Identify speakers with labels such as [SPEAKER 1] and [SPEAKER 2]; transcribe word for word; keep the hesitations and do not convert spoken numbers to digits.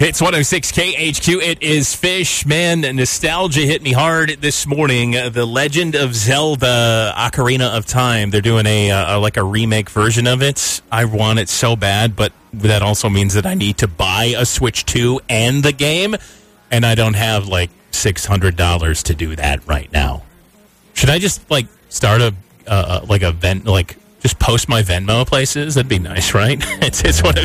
[SPEAKER 1] It's one oh six K H Q. It is Fish. Man, nostalgia hit me hard this morning. Uh, the Legend of Zelda Ocarina of Time. They're doing a, uh, like a remake version of it. I want it so bad, but that also means that I need to buy a Switch two and the game, and I don't have like six hundred dollars to do that right now. Should I just like start a uh, like a vent like just post my Venmo places? That'd be nice, right? it's it's one of